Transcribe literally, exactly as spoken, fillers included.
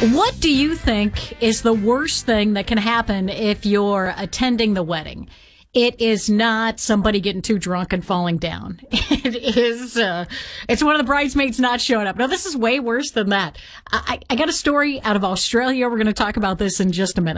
What do you think is the worst thing that can happen if you're attending the wedding? It is not somebody getting too drunk and falling down. It is, uh, it's one of the bridesmaids not showing up. No, this is way worse than that. I, I got a story out of Australia. We're going to talk about this in just a minute.